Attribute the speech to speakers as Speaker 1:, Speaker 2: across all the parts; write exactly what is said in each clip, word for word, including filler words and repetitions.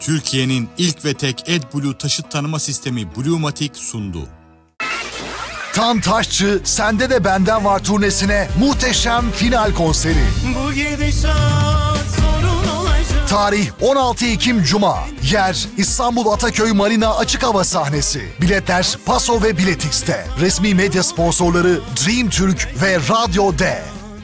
Speaker 1: Türkiye'nin ilk ve tek AdBlue taşıt tanıma sistemi Bluematic sundu.
Speaker 2: Tan Taşçı Sende de Benden Var turnesine muhteşem final konseri.
Speaker 3: Bu gidişat sorun olacak.
Speaker 2: Tarih on altı Ekim Cuma. Yer İstanbul Ataköy Marina Açık Hava sahnesi. Biletler Paso ve Biletix'te. Resmi medya sponsorları Dream Türk ve Radyo D.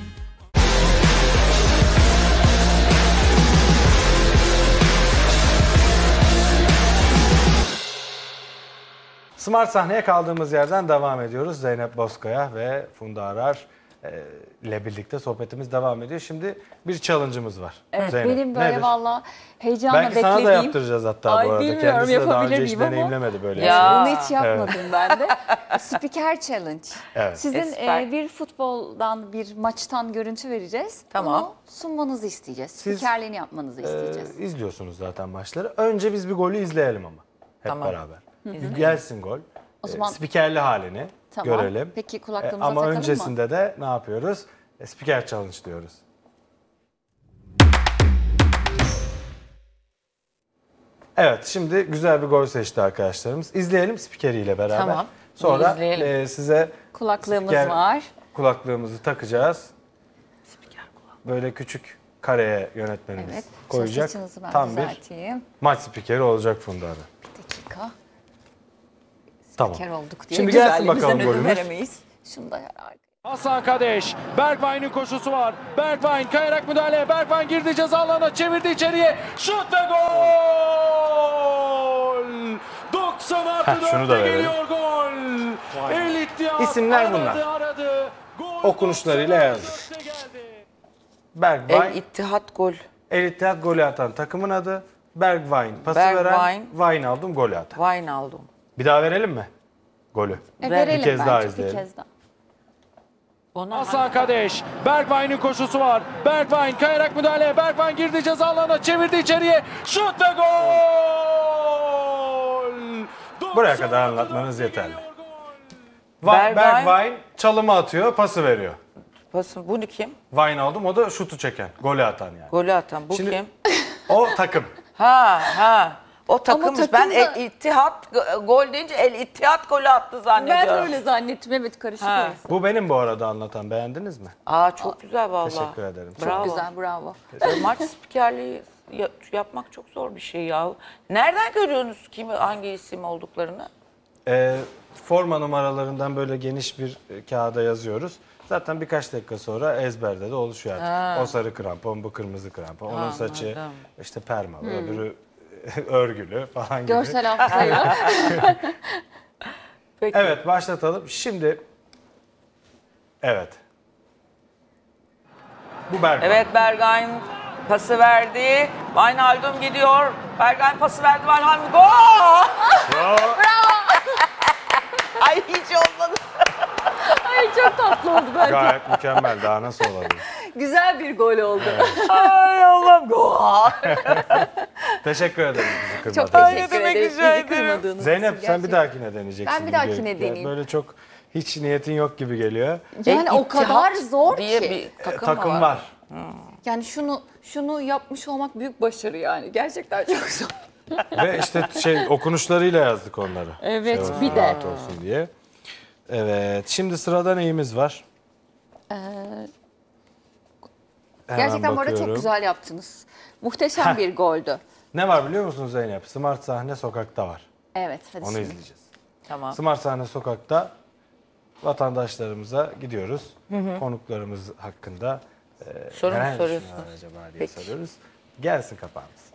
Speaker 4: Smart Sahneye kaldığımız yerden devam ediyoruz. Zeynep Bozkaya ve Funda Arar e, ile birlikte sohbetimiz devam ediyor. Şimdi bir challenge'ımız var.
Speaker 5: Evet,
Speaker 4: Zeynep,
Speaker 5: benim böyle
Speaker 4: nedir?
Speaker 5: valla heyecanla
Speaker 4: Belki
Speaker 5: beklediğim.
Speaker 4: sana da yaptıracağız hatta
Speaker 5: Ay,
Speaker 4: bu arada.
Speaker 5: bilmiyorum,
Speaker 4: Kendisi de daha
Speaker 5: yapabilir
Speaker 4: önce hiç
Speaker 5: miyim ama-
Speaker 4: deneyimlemedi böyle bir
Speaker 5: Ya.
Speaker 4: şey.
Speaker 5: Bunu hiç yapmadım ben de. Spiker Challenge.
Speaker 4: Evet.
Speaker 5: Sizin
Speaker 6: Süper.
Speaker 5: e, bir futboldan, bir maçtan görüntü vereceğiz.
Speaker 6: Tamam.
Speaker 5: Bunu sunmanızı isteyeceğiz.
Speaker 4: Siz,
Speaker 5: Spikerliğini yapmanızı isteyeceğiz.
Speaker 4: Ee, izliyorsunuz zaten maçları. Önce biz bir golü izleyelim ama. Hep
Speaker 6: Tamam.
Speaker 4: beraber. Bir gelsin gol.
Speaker 5: O zaman-
Speaker 4: Ee, spikerli halini
Speaker 5: Tamam.
Speaker 4: görelim.
Speaker 5: Peki
Speaker 4: Ee,
Speaker 5: kulaklığımıza
Speaker 4: ama
Speaker 5: takalım
Speaker 4: öncesinde
Speaker 5: mı?
Speaker 4: de ne yapıyoruz? E, spiker challenge diyoruz. Evet, şimdi güzel bir gol seçti arkadaşlarımız. İzleyelim spikeriyle beraber.
Speaker 6: Tamam,
Speaker 4: Sonra
Speaker 6: izleyelim.
Speaker 4: e, size
Speaker 5: Kulaklığımız
Speaker 4: spiker
Speaker 5: var.
Speaker 4: kulaklığımızı takacağız. Böyle küçük kareye yönetmenimiz
Speaker 5: Evet.
Speaker 4: koyacak.
Speaker 5: Saçınızı ben
Speaker 4: Tam bir
Speaker 5: düzelteyim.
Speaker 4: maç spikeri olacak Funda Hanım.
Speaker 5: Bir dakika.
Speaker 4: Tamam.
Speaker 5: Spiker olduk diye
Speaker 4: Şimdi gelsin
Speaker 5: güzelliğimizden
Speaker 4: bakalım
Speaker 5: ödün
Speaker 4: golümüz.
Speaker 5: veremeyiz. Şunu da herhalde.
Speaker 7: Hasan Kadeş, Bergwijn'in koşusu var. Bergwijn kayarak müdahale. Bergwijn girdi ceza alanına, çevirdi içeriye. Şut ve gol! doksan artı
Speaker 4: Heh, şunu da
Speaker 7: dörtte
Speaker 4: verelim.
Speaker 7: geliyor gol. El İttihad
Speaker 4: İsimler
Speaker 7: aradı,
Speaker 4: bunlar.
Speaker 7: aradı. Gol
Speaker 4: Okunuşlarıyla
Speaker 7: doksan
Speaker 4: yazdık.
Speaker 7: dörtte geldi.
Speaker 4: Bergwijn,
Speaker 6: El İttihat gol.
Speaker 4: El İttihat golü atan takımın adı. Bergwijn pası
Speaker 6: Bergwijn.
Speaker 4: veren, Wijnaldum golü atan.
Speaker 6: Wijnaldum.
Speaker 4: Bir daha verelim mi golü?
Speaker 5: E,
Speaker 6: Ver-
Speaker 5: verelim
Speaker 4: bir kez
Speaker 5: bence,
Speaker 4: daha
Speaker 5: bir
Speaker 4: izleyelim.
Speaker 5: kez daha.
Speaker 6: Ona
Speaker 7: Hasan Kadeş, Bergwijn'in koşusu var. Bergwijn kayarak müdahale. Bergwijn girdi ceza alanına, çevirdi içeriye. Şut ve gol!
Speaker 4: Buraya kadar anlatmanız yeterli. Va-
Speaker 6: Bergwijn-
Speaker 4: Bergwijn çalımı atıyor, pası veriyor.
Speaker 6: Basın, bu kim?
Speaker 4: Wijnaldum o da şutu çeken, golü atan yani.
Speaker 6: Golü atan. Bu
Speaker 4: Şimdi-
Speaker 6: kim?
Speaker 4: O takım.
Speaker 6: Ha ha. O takımmış.
Speaker 5: takım
Speaker 6: Ben
Speaker 5: da-
Speaker 6: El İttihat gol deyince El İttihat golü attı zannediyorum.
Speaker 5: Ben de öyle zannettim. Evet, karışık
Speaker 6: Ha.
Speaker 5: orası.
Speaker 4: Bu benim bu arada anlatan. Beğendiniz mi?
Speaker 6: Aa çok güzel vallahi.
Speaker 4: Teşekkür ederim. Çok
Speaker 6: Bravo.
Speaker 5: Güzel, bravo.
Speaker 6: E, Maç spikerliği ya- yapmak çok zor bir şey ya. Nereden görüyorsunuz kimi hangi isim olduklarını?
Speaker 4: Ee, forma numaralarından böyle geniş bir e, kağıda yazıyoruz. Zaten birkaç dakika sonra ezberde de oluşuyor artık. O sarı krampon, bu kırmızı krampon. Onun saçı
Speaker 6: Anladım.
Speaker 4: işte permalı, öbürü örgülü falan gibi.
Speaker 5: Görsel hafızayla.
Speaker 6: Peki.
Speaker 4: Evet, başlatalım. Şimdi evet. Bu Bergwijn.
Speaker 6: Evet Bergwijn pası verdi. Wijnaldum gidiyor. Bergwijn pası verdi. Wijnaldum gol! Ay hiç olmadı.
Speaker 5: Ay, çok tatlı oldu bence.
Speaker 4: Gayet mükemmel. Daha nasıl olabilir?
Speaker 5: Güzel bir gol oldu.
Speaker 6: Ay Allah'ım gol!
Speaker 4: Teşekkür ederiz bizi kırmadığınız
Speaker 5: Çok
Speaker 4: için.
Speaker 6: Ay, ne
Speaker 5: teşekkür
Speaker 6: demek
Speaker 5: ederiz.
Speaker 6: rica
Speaker 5: Bizi
Speaker 6: ederim.
Speaker 5: kırmadığınız
Speaker 4: Zeynep
Speaker 5: için
Speaker 4: sen bir
Speaker 5: gerçekten.
Speaker 4: dahakine deneyeceksin.
Speaker 5: Ben bir
Speaker 4: gibi
Speaker 5: dahakine
Speaker 4: geliyor.
Speaker 5: deneyeyim.
Speaker 4: Böyle çok hiç niyetin yok gibi geliyor.
Speaker 5: Yani o kadar
Speaker 6: İttihat
Speaker 5: zor
Speaker 6: diye
Speaker 5: ki.
Speaker 6: bir takım,
Speaker 4: Takım
Speaker 6: var.
Speaker 4: var.
Speaker 5: Yani şunu şunu yapmış olmak büyük başarı yani. Gerçekten çok zor.
Speaker 4: Ve işte şey okunuşlarıyla yazdık onları.
Speaker 5: Evet,
Speaker 4: Şey olsun,
Speaker 5: bir de.
Speaker 4: rahat olsun diye. Evet, şimdi sırada neyimiz var? Hemen
Speaker 5: Gerçekten bu arada çok
Speaker 4: bakıyorum.
Speaker 5: güzel yaptınız. Muhteşem bir goldü.
Speaker 4: Ne var biliyor musun Zeynep? Smart Sahne Sokak'ta var.
Speaker 5: Evet, hadi
Speaker 4: Onu
Speaker 5: şimdi.
Speaker 4: izleyeceğiz.
Speaker 6: Tamam.
Speaker 4: Smart Sahne Sokak'ta vatandaşlarımıza gidiyoruz. Konuklarımız hakkında e,
Speaker 6: Soru mu
Speaker 4: neler
Speaker 6: soruyorsunuz?
Speaker 4: düşünüyorlar acaba diye
Speaker 6: Peki.
Speaker 4: soruyoruz. Gelsin kapağımız.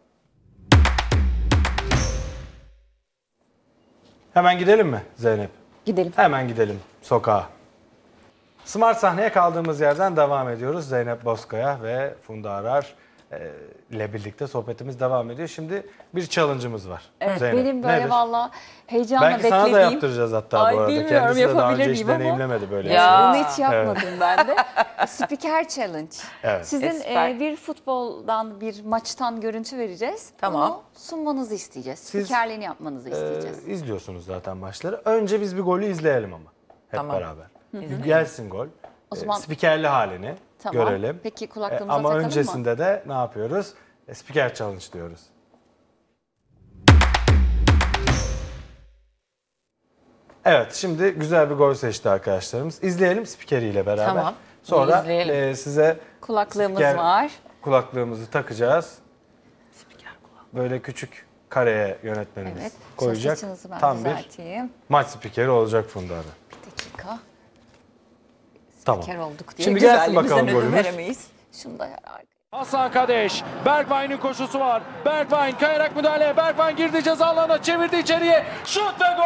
Speaker 4: Hemen gidelim mi Zeynep?
Speaker 5: Gidelim.
Speaker 4: Hemen gidelim sokağa. Smart Sahneye kaldığımız yerden devam ediyoruz. Zeynep Bozkaya ve Funda Arar e, ile birlikte sohbetimiz devam ediyor. Şimdi bir challenge'ımız var.
Speaker 5: Evet,
Speaker 4: Zeynep,
Speaker 5: benim böyle
Speaker 4: nedir?
Speaker 5: valla heyecanla
Speaker 4: Belki
Speaker 5: beklediğim.
Speaker 4: sana da yaptıracağız hatta
Speaker 5: Ay,
Speaker 4: bu arada.
Speaker 5: bilmiyorum,
Speaker 4: Kendisi de daha
Speaker 5: yapabilir
Speaker 4: önce hiç
Speaker 5: miyim ama-
Speaker 4: deneyimlemedi böyle
Speaker 6: Ya.
Speaker 4: bir şey.
Speaker 5: Bunu hiç yapmadım ben de. Spiker Challenge.
Speaker 4: Evet.
Speaker 5: Sizin
Speaker 6: Süper.
Speaker 5: e, bir futboldan, bir maçtan görüntü vereceğiz.
Speaker 6: Tamam.
Speaker 5: Bunu sunmanızı isteyeceğiz.
Speaker 4: Siz,
Speaker 5: Spikerliğini yapmanızı isteyeceğiz.
Speaker 4: Ee, izliyorsunuz zaten maçları. Önce biz bir golü izleyelim ama. Hep
Speaker 6: Tamam.
Speaker 4: beraber. Bir gelsin gol.
Speaker 5: O
Speaker 4: Ee,
Speaker 5: zaman-
Speaker 4: spikerli halini
Speaker 5: Tamam.
Speaker 4: görelim.
Speaker 5: Peki
Speaker 4: Ee,
Speaker 5: kulaklığımıza
Speaker 4: Ama
Speaker 5: takalım mı?
Speaker 4: öncesinde de ne yapıyoruz? E, spiker challenge diyoruz. Evet, şimdi güzel bir gol seçti arkadaşlarımız. İzleyelim spikeriyle beraber.
Speaker 6: Tamam,
Speaker 4: Sonra
Speaker 6: izleyelim.
Speaker 4: e, size
Speaker 5: Kulaklığımız
Speaker 4: spiker
Speaker 5: var.
Speaker 4: kulaklığımızı takacağız. Böyle küçük kareye yönetmenimiz
Speaker 5: Evet.
Speaker 4: koyacak.
Speaker 5: Saçınızı ben
Speaker 4: Tam bir
Speaker 5: düzelteyim.
Speaker 4: maç spikeri olacak Funda Hanım.
Speaker 5: Bir dakika.
Speaker 4: Tamam.
Speaker 5: Spiker olduk diye
Speaker 4: Şimdi gelsin
Speaker 5: güzelliğimizden
Speaker 4: bakalım
Speaker 5: ödün
Speaker 4: golümüz.
Speaker 5: veremeyiz. Şunu da herhalde.
Speaker 7: Hasan Kadeş, Bergwijn'in koşusu var. Bergwijn kayarak müdahale. Bergwijn girdi ceza alanına, çevirdi içeriye. Şut ve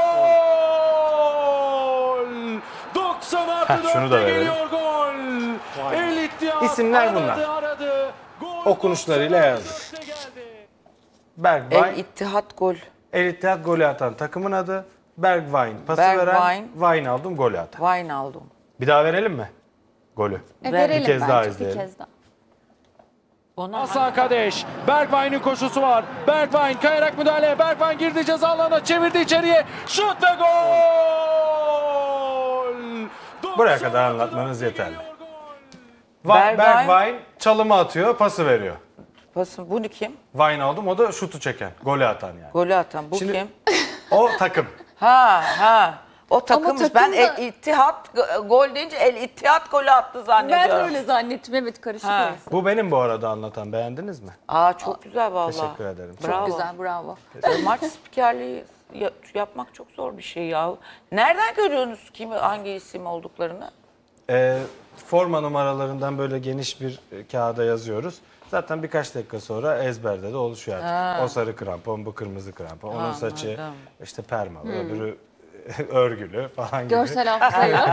Speaker 7: gol! doksan artı
Speaker 4: Heh, şunu da
Speaker 7: dörtte
Speaker 4: verelim.
Speaker 7: geliyor gol. El İttihad
Speaker 4: İsimler
Speaker 7: aradı,
Speaker 4: bunlar.
Speaker 7: aradı. Gol
Speaker 4: Okunuşlarıyla
Speaker 7: doksan
Speaker 4: yazdık.
Speaker 7: dörtte geldi.
Speaker 4: Bergwijn,
Speaker 6: El İttihat gol.
Speaker 4: El İttihat golü atan takımın adı. Bergwijn pası
Speaker 6: Bergwijn.
Speaker 4: veren, Wijnaldum golü atan.
Speaker 6: Wijnaldum.
Speaker 4: Bir daha verelim mi golü?
Speaker 5: E,
Speaker 6: Ver-
Speaker 5: verelim
Speaker 4: bir kez
Speaker 5: bence,
Speaker 4: daha
Speaker 5: bir
Speaker 4: izleyelim.
Speaker 5: kez daha.
Speaker 6: Ona
Speaker 7: Hasan Kadeş, Bergwijn'in koşusu var. Bergwijn kayarak müdahale. Bergwijn girdi ceza alanına, çevirdi içeriye. Şut ve gol!
Speaker 4: Buraya kadar anlatmanız yeterli.
Speaker 6: Bergwijn-
Speaker 4: Bergwijn çalımı atıyor, pası veriyor.
Speaker 6: Basın, bu kim?
Speaker 4: Wijnaldum o da şutu çeken, golü atan yani.
Speaker 6: Golü atan. Bu
Speaker 4: Şimdi-
Speaker 6: kim?
Speaker 4: O takım.
Speaker 6: Ha ha. O takımmış.
Speaker 5: takım
Speaker 6: Ben
Speaker 5: da-
Speaker 6: El İttihat g- gol deyince El İttihat golü attı zannediyorum.
Speaker 5: Ben de öyle zannettim. Evet, karışık
Speaker 6: Ha.
Speaker 5: orası.
Speaker 4: Bu benim bu arada anlatan. Beğendiniz mi?
Speaker 6: Aa çok güzel vallahi.
Speaker 4: Teşekkür ederim.
Speaker 6: Bravo.
Speaker 5: Güzel, bravo.
Speaker 6: Maç spikerliği ya- yapmak çok zor bir şey ya. Nereden görüyorsunuz kimi hangi isim olduklarını?
Speaker 4: Ee, forma numaralarından böyle geniş bir e, kağıda yazıyoruz. Zaten birkaç dakika sonra ezberde de oluşuyor artık. O sarı krampon, bu kırmızı krampon. Onun saçı
Speaker 6: Anladım.
Speaker 4: işte permalı, öbürü örgülü falan gibi.
Speaker 5: Görsel hafızayla.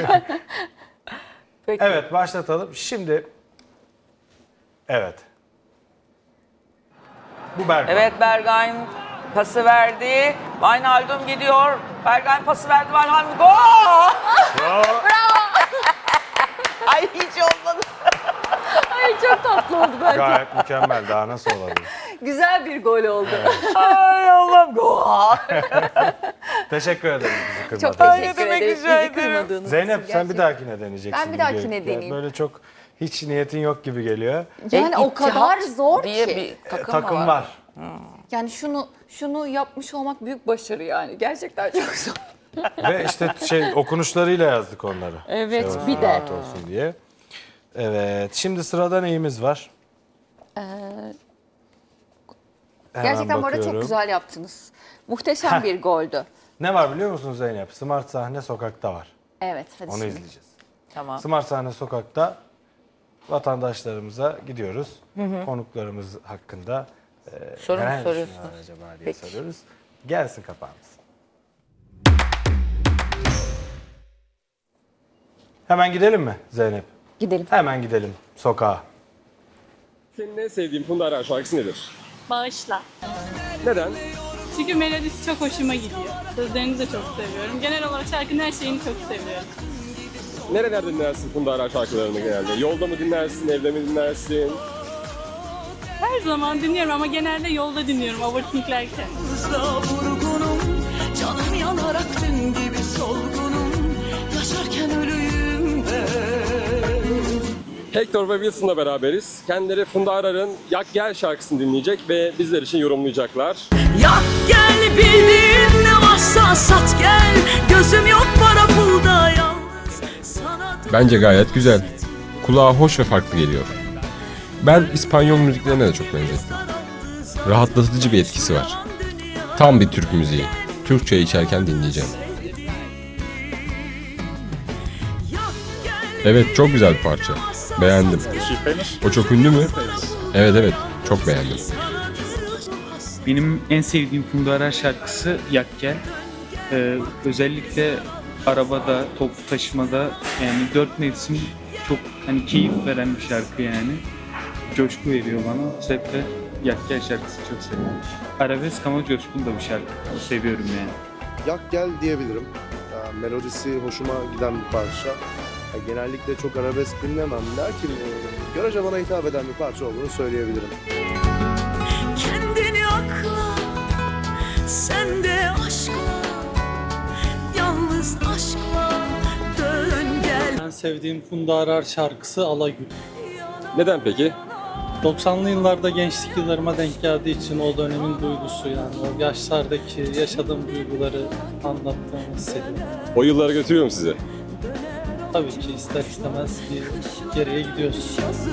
Speaker 6: Peki.
Speaker 4: Evet, başlatalım. Şimdi evet. Bu Bergwijn.
Speaker 6: Evet Bergwijn pası verdi. Wijnaldum gidiyor. Bergwijn pası verdi. Wijnaldum gol! Ay hiç olmadı.
Speaker 5: Ay, çok tatlı oldu bence.
Speaker 4: Gayet mükemmel. Daha nasıl olabilir?
Speaker 5: Güzel bir gol oldu.
Speaker 6: Ay Allah'ım gol!
Speaker 4: Teşekkür ederiz bizi kırmadığınız
Speaker 5: Çok
Speaker 4: için.
Speaker 6: Ay, ne
Speaker 5: teşekkür
Speaker 6: demek
Speaker 5: ederiz.
Speaker 6: rica
Speaker 5: Bizi
Speaker 6: ederim.
Speaker 5: kırmadığınız
Speaker 4: Zeynep
Speaker 5: için
Speaker 4: sen bir
Speaker 5: gerçekten.
Speaker 4: dahakine deneyeceksin.
Speaker 5: Ben bir
Speaker 4: gibi
Speaker 5: dahakine
Speaker 4: geliyor.
Speaker 5: deneyeyim.
Speaker 4: Böyle çok hiç niyetin yok gibi geliyor.
Speaker 5: Yani
Speaker 6: El
Speaker 5: o kadar
Speaker 6: İttihat
Speaker 5: zor
Speaker 6: diye
Speaker 5: ki.
Speaker 6: bir takım,
Speaker 4: Takım
Speaker 6: var.
Speaker 4: var.
Speaker 5: Yani şunu şunu yapmış olmak büyük başarı yani. Gerçekten çok zor.
Speaker 4: Ve işte şey okunuşlarıyla yazdık onları.
Speaker 5: Evet,
Speaker 4: Şey olsun,
Speaker 5: bir de.
Speaker 4: rahat olsun diye. Evet. Şimdi sırada neyimiz var? Hemen
Speaker 5: Gerçekten bu arada çok
Speaker 4: bakıyorum.
Speaker 5: güzel yaptınız. Muhteşem bir goldü.
Speaker 4: Ne var biliyor musun Zeynep? Smart Sahne Sokak'ta var.
Speaker 5: Evet, hadi
Speaker 4: Onu
Speaker 5: şimdi.
Speaker 4: izleyeceğiz.
Speaker 6: Tamam.
Speaker 4: Smart Sahne Sokak'ta vatandaşlarımıza gidiyoruz. Konuklarımız hakkında e,
Speaker 6: Soru mu
Speaker 4: neler
Speaker 6: soruyorsunuz?
Speaker 4: düşünüyorlar acaba diye
Speaker 6: Peki.
Speaker 4: soruyoruz. Gelsin kapağımız. Hemen gidelim mi Zeynep?
Speaker 5: Gidelim.
Speaker 4: Hemen gidelim sokağa.
Speaker 8: Senin en sevdiğin Funda Arar şarkısı nedir?
Speaker 9: Bağışla.
Speaker 8: Neden?
Speaker 9: Çünkü melodisi çok hoşuma gidiyor. Sözlerini de çok seviyorum. Genel olarak şarkının her şeyini çok seviyorum.
Speaker 8: Nerelerde dinlersin Funda Arar şarkılarını genelde? Yolda mı dinlersin, evde mi dinlersin?
Speaker 9: Her zaman dinliyorum ama genelde yolda dinliyorum overthinklerken.
Speaker 3: Vurgunum, canım yanarak dün gibi solgunum, yaşarken ölüyüm ben.
Speaker 8: Hector ve Wilson'la beraberiz. Kendileri Funda Arar'ın Yak Gel şarkısını dinleyecek ve bizler için yorumlayacaklar.
Speaker 3: Yak gel bildiğin ne varsa sat gel, gözüm yok para pulda yalnız sana.
Speaker 10: Bence gayet güzel. Kulağa hoş ve farklı geliyor. Ben İspanyol müziklerine de çok benzettim. Rahatlatıcı bir etkisi var. Tam bir Türk müziği. Türkçe içerken dinleyeceğim. Evet, çok güzel bir parça. Beğendim. O çok ünlü mü? Evet evet, çok beğendim.
Speaker 11: Benim en sevdiğim Funda Arar şarkısı Yak Gel. Ee, özellikle arabada, toplu taşımada yani dört mevsim çok hani keyif veren bir şarkı yani. Coşku veriyor bana. O sebeple Yak Gel şarkısı çok seviyorum. Arabesk ama coşkun da bir şarkı. Seviyorum yani.
Speaker 12: Yak Gel diyebilirim. Ya, melodisi hoşuma giden bir parça. Ya, genellikle çok arabesk dinlemem. Lakin e, görece bana hitap eden bir parça olduğunu söyleyebilirim.
Speaker 3: Kendini akla, sen de aşkla, yalnız aşkla dön gel.
Speaker 11: En sevdiğim Funda Arar şarkısı Alagül.
Speaker 8: Neden peki?
Speaker 13: doksanlı yıllarda gençlik yıllarıma denk geldiği için o dönemin duygusu, yani o yaşlardaki yaşadığım duyguları anlattığımı hissediyorum.
Speaker 8: O yıllara götürüyor mu sizi?
Speaker 13: Tabii ki ister istemez bir geriye gidiyorsun.